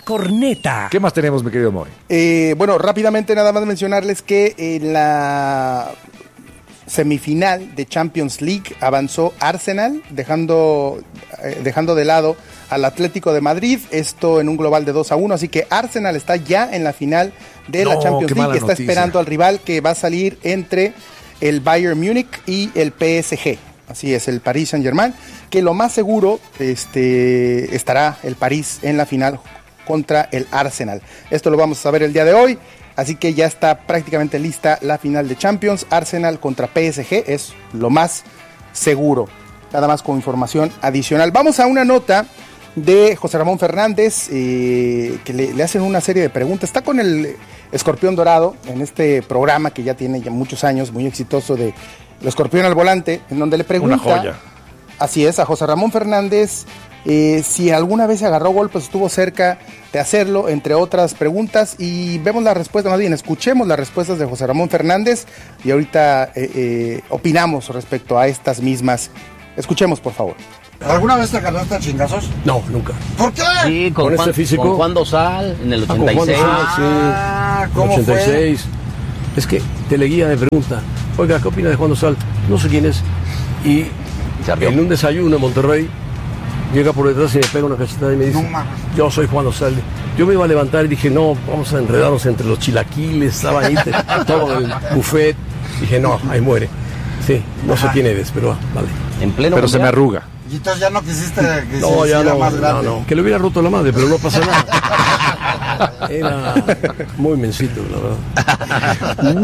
corneta. ¿Qué más tenemos, mi querido Moy? Bueno, rápidamente nada más mencionarles que en la semifinal de Champions League avanzó Arsenal, dejando de lado al Atlético de Madrid, esto en un global de 2-1, así que Arsenal está ya en la final de la Champions League, está esperando al rival que va a salir entre el Bayern Múnich y el PSG, así es, el Paris Saint-Germain, que lo más seguro estará el París en la final contra el Arsenal. Esto lo vamos a saber el día de hoy. Así que ya está prácticamente lista la final de Champions. Arsenal contra PSG es lo más seguro. Nada más con información adicional. Vamos a una nota de José Ramón Fernández, que le hacen una serie de preguntas. Está con el Escorpión Dorado en este programa que ya tiene ya muchos años, muy exitoso, de El Escorpión al Volante, en donde le pregunta... Una joya. Así es, a José Ramón Fernández, si alguna vez se agarró golpes, estuvo cerca de hacerlo, entre otras preguntas, y vemos la respuesta, más bien escuchemos las respuestas de José Ramón Fernández y ahorita opinamos respecto a estas mismas. Escuchemos, por favor. ¿Alguna vez te agarraste a chingazos? No, nunca. ¿Por qué? Sí, con ese físico. Con Juan Dosal en el 86. ¿Cómo 86. Fue? Es que Teleguía me pregunta, oiga, ¿qué opina de Juan Dosal? No sé quién es. Y en un desayuno en Monterrey, llega por detrás y me pega una cachetada y me dice, yo soy Juan Dosal. Yo me iba a levantar y dije, no, vamos a enredarnos entre los chilaquiles, estaba ahí todo el buffet. Dije, no, ahí muere. Sí, no sé quién eres, pero vale. En pleno pero mundial. Se me arruga. Y entonces ya no quisiste que no, se ya no, más grande. No, que le hubiera roto la madre, pero no pasa nada. Era muy mensito, la verdad.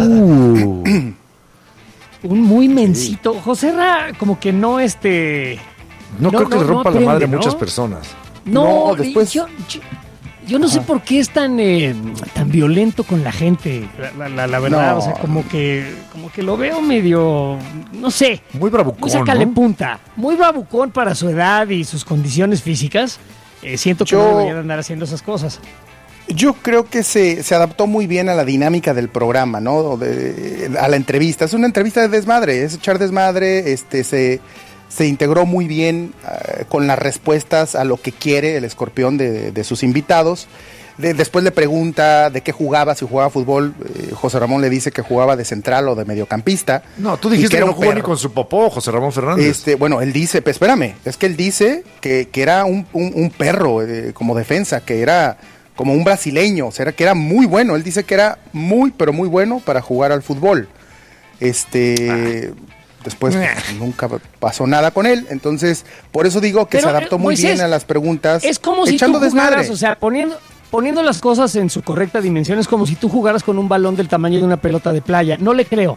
Un muy mensito. José Ra, como que no No creo que le rompa la madre a muchas personas. No, después... Yo no sé por qué es tan violento con la gente, la verdad, o sea, como que lo veo medio, no sé. Muy bravucón, muy sácale punta, muy bravucón para su edad y sus condiciones físicas. Siento que no debería andar haciendo esas cosas. Yo creo que se adaptó muy bien a la dinámica del programa, ¿no? A la entrevista. Es una entrevista de desmadre, es echar desmadre, se integró muy bien con las respuestas a lo que quiere el Escorpión de sus invitados. Después le pregunta de qué jugaba, si jugaba fútbol. José Ramón le dice que jugaba de central o de mediocampista. No, tú dijiste que no jugó ni con su popó, José Ramón Fernández. Bueno, él dice, espérame, es que él dice que era un perro como defensa, que era como un brasileño, o sea, que era muy bueno. Él dice que era muy, pero muy bueno para jugar al fútbol. Después nunca pasó nada con él, entonces por eso digo que se adaptó muy bien a las preguntas. Es como si tú jugaras, o sea, poniendo las cosas en su correcta dimensión, es como si tú jugaras con un balón del tamaño de una pelota de playa. No le creo.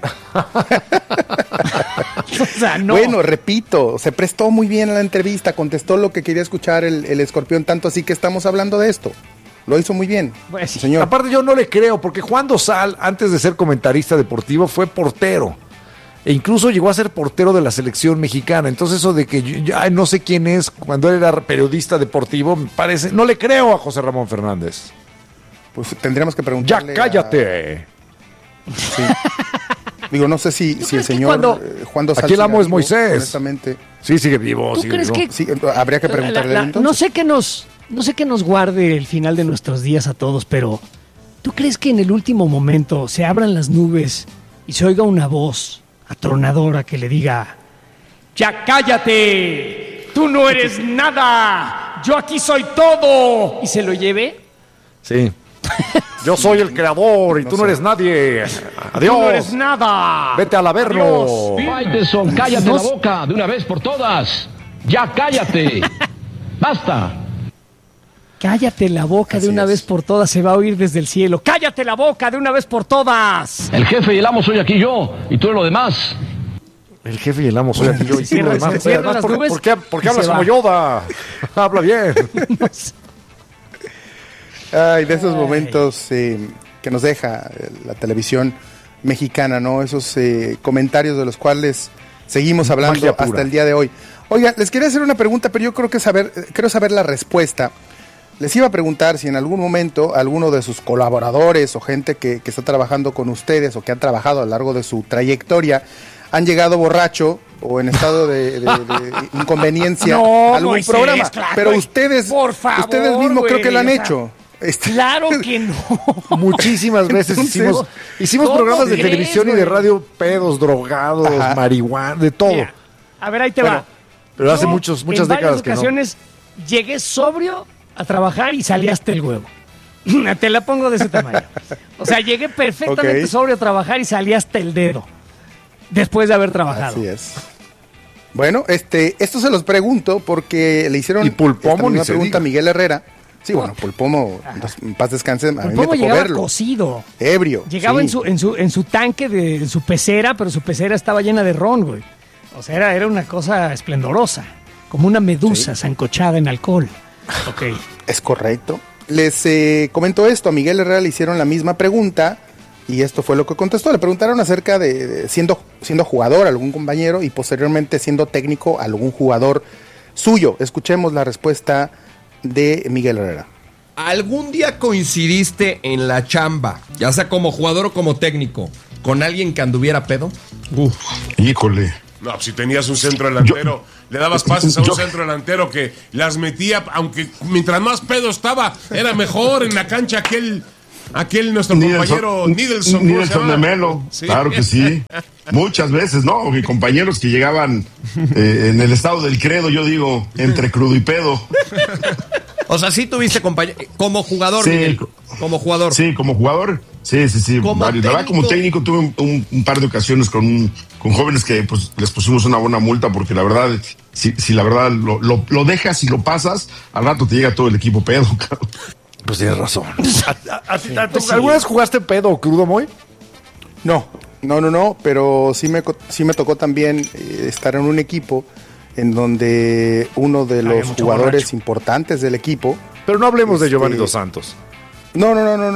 O sea, no. Bueno, repito, se prestó muy bien a la entrevista, contestó lo que quería escuchar el Escorpión, tanto así que estamos hablando de esto. Lo hizo muy bien, pues, señor. Aparte yo no le creo, porque Juan Dosal, antes de ser comentarista deportivo, fue portero. E incluso llegó a ser portero de la selección mexicana. Entonces eso de que yo no sé quién es cuando él era periodista deportivo, me parece, no le creo a José Ramón Fernández. Pues tendríamos que preguntarle. Ya cállate. Sí. Digo, no sé si el señor Juan Dosal. Aquí el amo es Moisés. Honestamente. Sí, sigue vivo. ¿Tú crees que sí, habría que preguntarle entonces? No sé qué nos guarde el final de nuestros días a todos, pero ¿tú crees que en el último momento se abran las nubes y se oiga una voz atronadora que le diga: ¡ya cállate! ¡Tú no eres nada! ¡Yo aquí soy todo! ¿Y se lo lleve? Sí. Yo soy el creador y tú no eres nadie. Adiós. Tú no eres nada. Vete al averno. Faitelson, cállate la boca de una vez por todas. ¡Ya cállate! ¡Basta! Cállate la boca de una vez por todas, se va a oír desde el cielo. ¡Cállate la boca de una vez por todas! El jefe y el amo soy aquí yo, y tú lo demás. El jefe y el amo soy aquí yo, y tú lo demás. ¿Por qué hablas como Yoda? Habla bien. Ay, de esos momentos que nos deja la televisión mexicana, ¿no? Esos comentarios de los cuales seguimos hablando hasta el día de hoy. Oiga, les quería hacer una pregunta, pero yo quiero saber la respuesta. Les iba a preguntar si en algún momento alguno de sus colaboradores o gente que está trabajando con ustedes o que han trabajado a lo largo de su trayectoria han llegado borracho o en estado de inconveniencia a algún programa. Claro, pero ustedes mismos creo que lo han hecho. Claro que no. Muchísimas veces Entonces, hicimos ¿cómo programas de crees, televisión y de radio pedos, drogados, Ajá. marihuana, de todo. Mira, a ver, ahí te Bueno, va. pero hace Yo, muchas en décadas varias que no. ocasiones llegué sobrio a trabajar y salí hasta el huevo. Te la pongo de ese tamaño. O sea, llegué perfectamente Ok. sobrio a trabajar y salí hasta el dedo. Después de haber trabajado. Así es. Bueno, esto se los pregunto porque le hicieron Y Pulpomo ni una se pregunta a diga. Miguel Herrera. Sí, bueno, Pulpomo, en paz descanse, a mí me Pulpomo tocó llegaba verlo. cocido. Ebrio. Llegaba sí. en su tanque en su pecera, pero su pecera estaba llena de ron, güey. O sea, era una cosa esplendorosa. Como una medusa zancochada en alcohol. Ok. Es correcto. Les comento esto, a Miguel Herrera le hicieron la misma pregunta y esto fue lo que contestó. Le preguntaron acerca de siendo jugador algún compañero y posteriormente siendo técnico algún jugador suyo. Escuchemos la respuesta de Miguel Herrera. ¿Algún día coincidiste en la chamba, ya sea como jugador o como técnico, con alguien que anduviera pedo? Híjole. No, si tenías un centro delantero, le dabas pases a un centro delantero que las metía, aunque mientras más pedo estaba, era mejor en la cancha aquel nuestro compañero Nidelson. ¿cómo se Nidelson llama? de Melo, Sí. claro que sí. Muchas veces, ¿no? Y compañeros que llegaban en el estado del credo, yo digo, entre crudo y pedo. O sea, sí tuviste compañero como jugador, Sí. Miguel, como jugador. Sí, como jugador, sí. Como Varios. La verdad, como técnico tuve un par de ocasiones con jóvenes que pues les pusimos una buena multa porque la verdad, si la verdad lo dejas y lo pasas, al rato te llega todo el equipo pedo, cabrón. Pues tienes razón. ¿Alguna vez jugaste pedo o crudo, Moy? No, pero sí me tocó también estar en un equipo en donde uno de los mucho jugadores borracho. importantes del equipo. Pero no hablemos de Giovanni Dos Santos. No.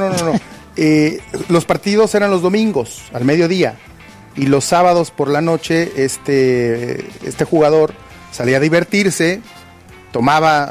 Los partidos eran los domingos, al mediodía. Y los sábados por la noche, este jugador salía a divertirse, tomaba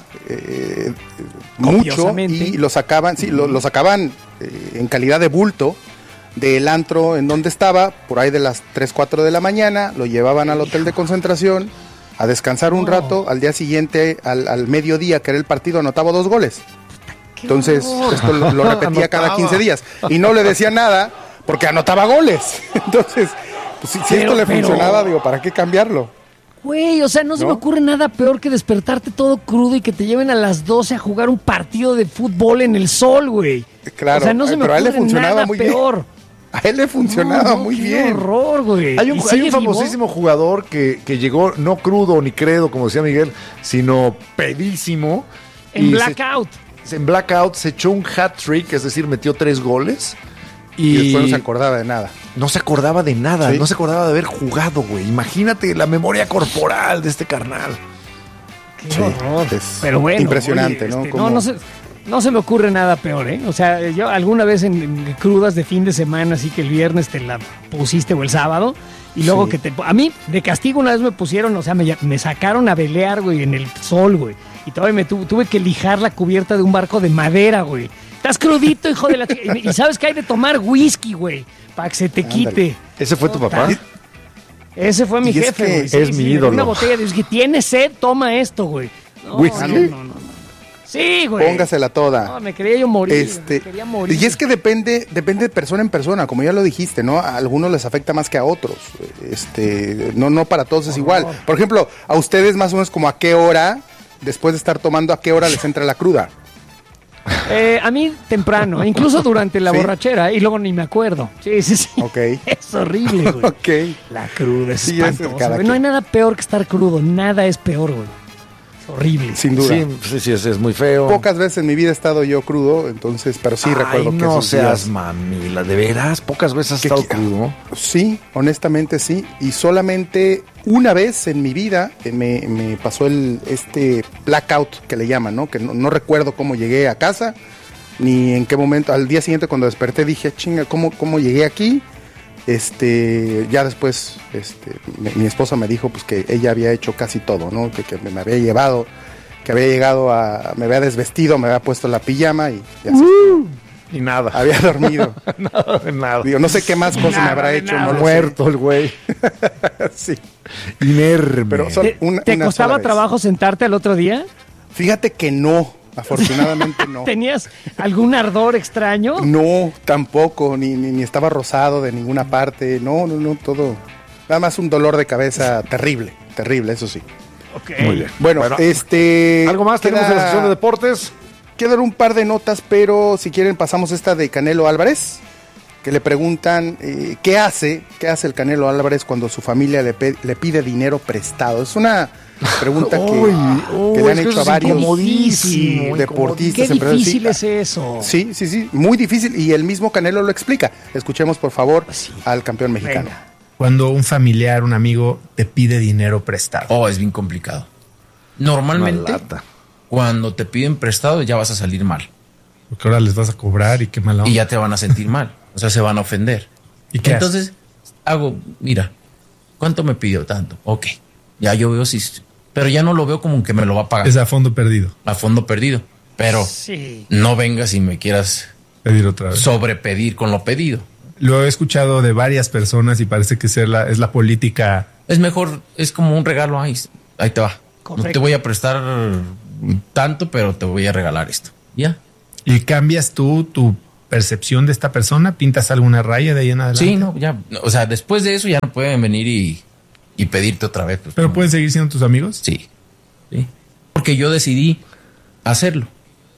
mucho Copiosamente. y lo sacaban, lo sacaban en calidad de bulto del antro en donde estaba, por ahí de las 3, 4 de la mañana, lo llevaban al hotel de concentración a descansar un rato, al día siguiente, al mediodía, que era el partido, anotaba 2 goles. Entonces, esto lo repetía cada Anotaba. 15 días. Y no le decía nada porque anotaba goles. Entonces, pues, si esto le funcionaba, digo, ¿para qué cambiarlo? Güey, o sea, no se me ocurre nada peor que despertarte todo crudo y que te lleven a las 12 a jugar un partido de fútbol en el sol, güey. Claro, o sea, no se me pero a él le ocurre funcionaba nada muy bien. peor. A él le funcionaba No, muy qué bien. horror, güey. Hay ¿Y un sigue vivo? famosísimo jugador que llegó no crudo ni credo, como decía Miguel, sino pedísimo. En Y blackout. en blackout se echó un hat-trick, es decir, metió 3 goles. Y después no se acordaba de nada. No se acordaba de nada, Sí. no se acordaba de haber jugado, güey. Imagínate la memoria corporal de este carnal. Qué horror. Es Pero bueno. impresionante, oye, ¿no? No se me ocurre nada peor, ¿eh? O sea, yo alguna vez en crudas de fin de semana, así que el viernes te la pusiste o el sábado, y luego Sí. a mí, de castigo una vez me pusieron, o sea, me sacaron a velear, güey, en el sol, güey. Y todavía me tuve que lijar la cubierta de un barco de madera, güey. Estás crudito, hijo de la chica. Y sabes que hay de tomar whisky, güey, para que se te Ándale. quite. ¿Ese fue tu papá? Ese fue mi Y es jefe, que güey. es mi me dio ídolo. Una botella de whisky. ¿Tienes sed? Toma esto, güey. No, ¿Whisky? no. Sí, güey. Póngasela toda. No, me quería yo morir. Me quería morir. Y es que depende de persona en persona, como ya lo dijiste, ¿no? A algunos les afecta más que a otros. No para todos es igual. Por ejemplo, a ustedes más o menos como a qué hora, después de estar tomando, a qué hora les entra la cruda. A mí temprano, incluso durante la ¿Sí? borrachera, y luego ni me acuerdo. Sí. Ok. Es horrible, güey. Ok. La cruda es Sí, es espantosa, cada güey. No hay quien. nada peor que estar crudo. Nada es peor, güey. Es horrible. Sin duda. Sí, es muy feo. Pocas veces en mi vida he estado yo crudo, entonces, pero sí recuerdo que no esos seas días- mamila, de veras, pocas veces has ¿Qué estado qui- crudo. Sí, honestamente sí. Y solamente una vez en mi vida me pasó este blackout que le llaman, ¿no? Que no recuerdo cómo llegué a casa, ni en qué momento. Al día siguiente cuando desperté dije, chinga, ¿cómo llegué aquí? Ya después mi esposa me dijo pues que ella había hecho casi todo, ¿no? Que me había llevado, que había llegado me había desvestido, me había puesto la pijama y ya Y nada. había dormido. Nada de nada. Digo, no sé qué más cosas me habrá hecho, no lo sé. Muerto el güey. Sí. Inerme. Pero ¿Te una costaba sola vez. trabajo sentarte al otro día? Fíjate que no. Afortunadamente no. ¿Tenías algún ardor extraño? No, tampoco, ni estaba rosado de ninguna parte. No, todo. Nada más un dolor de cabeza terrible, eso sí. Ok. Muy bien. Bueno, ¿algo más tenemos en la sección de deportes? Quedan un par de notas, pero si quieren pasamos esta de Canelo Álvarez, que le preguntan qué hace el Canelo Álvarez cuando su familia le pide dinero prestado. Es una pregunta que le han hecho a varios deportistas. Qué difícil es eso. Sí, muy difícil, y el mismo Canelo lo explica. Escuchemos por favor al campeón mexicano. Venga. Cuando un familiar, un amigo te pide dinero prestado. Es bien complicado. Normalmente, cuando te piden prestado ya vas a salir mal. Porque ahora les vas a cobrar y qué mala onda. Y ya te van a sentir mal. O sea, se van a ofender. ¿Y qué Entonces, mira, ¿cuánto me pidió? Tanto. Ok. Ya yo veo si... Pero ya no lo veo como que me lo va a pagar. Es a fondo perdido. A fondo perdido. Pero no vengas y me quieras pedir otra vez. Sobrepedir con lo pedido. Lo he escuchado de varias personas y parece que es la política. Es mejor, es como un regalo. Ahí te va. Correcto. No te voy a prestar tanto, pero te voy a regalar esto. ¿Ya? ¿Y cambias tu percepción de esta persona? ¿Pintas alguna raya de ahí en adelante? Sí, ya. O sea, después de eso ya no pueden venir y pedirte otra vez. Pues, ¿pero pueden seguir siendo tus amigos? Sí. Porque yo decidí hacerlo.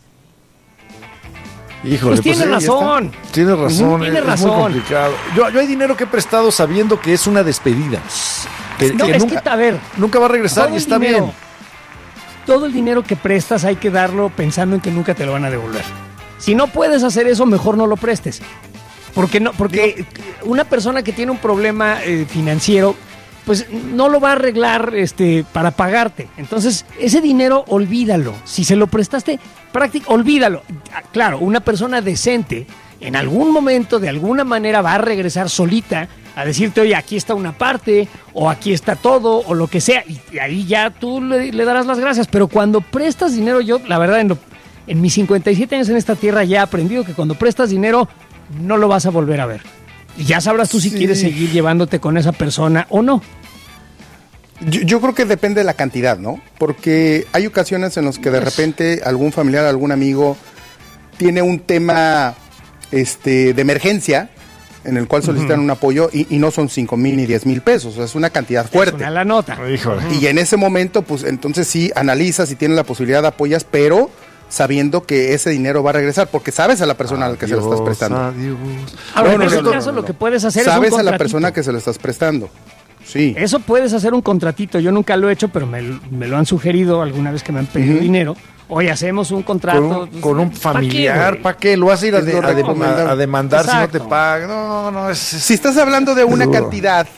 Híjole, pues tiene razón. Tiene razón. Tiene es razón. muy complicado. Yo hay dinero que he prestado sabiendo que es una despedida. A ver, nunca va a regresar y está bien. Todo el dinero que prestas hay que darlo pensando en que nunca te lo van a devolver. Si no puedes hacer eso, mejor no lo prestes. Porque una persona que tiene un problema financiero, pues no lo va a arreglar para pagarte. Entonces, ese dinero, olvídalo. Si se lo prestaste, olvídalo. Claro, una persona decente en algún momento, de alguna manera, va a regresar solita a decirte, oye, aquí está una parte, o aquí está todo, o lo que sea, y ahí ya tú le darás las gracias. Pero cuando prestas dinero, yo, la verdad, en mis 57 años en esta tierra ya he aprendido que cuando prestas dinero, no lo vas a volver a ver. Y ya sabrás tú si quieres seguir llevándote con esa persona o no. Yo creo que depende de la cantidad, ¿no? Porque hay ocasiones en las que de repente algún familiar, algún amigo tiene un tema de emergencia en el cual solicitan un apoyo y no son 5,000 ni 10,000 pesos, o sea, es una cantidad fuerte. Es una la nota. Y en ese momento, pues entonces sí analizas si tienes la posibilidad de apoyas, pero sabiendo que ese dinero va a regresar, porque sabes a la persona a la que se lo estás prestando. Ahora, en ese caso lo que puedes hacer es un sabes contratito. a la persona que se lo estás prestando. Sí. Eso puedes hacer un contratito. Yo nunca lo he hecho, pero me lo han sugerido alguna vez que me han pedido dinero. Oye, hacemos un contrato. Con un familiar, ¿para qué? Lo vas a ir a demandar. Exacto. Si no te pagan. No. Si estás hablando de una cantidad,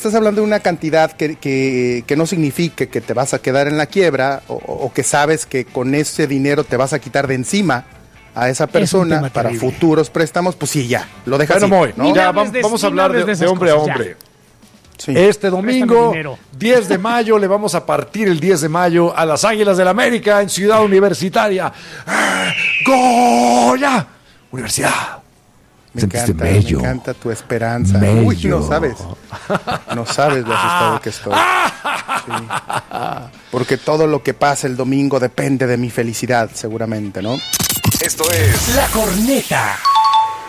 que no signifique que te vas a quedar en la quiebra o que sabes que con ese dinero te vas a quitar de encima a esa persona para futuros préstamos, pues sí, ya, lo dejas así, ¿no? Ya, vamos a hablar de hombre a hombre. Sí. Este domingo, 10 de mayo, le vamos a partir el 10 de mayo a las Águilas del la América en Ciudad Universitaria. ¡Goya! Universidad. Me encanta tu esperanza. Mello. Uy, no sabes lo asustado que estoy. Sí. Porque todo lo que pasa el domingo depende de mi felicidad, seguramente, ¿no? Esto es La Corneta.